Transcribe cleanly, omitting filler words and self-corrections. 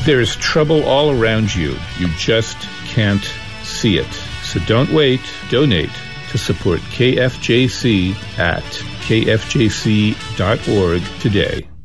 There's trouble all around you. You just can't see it. So don't wait. Donate to support KFJC at kfjc.org today.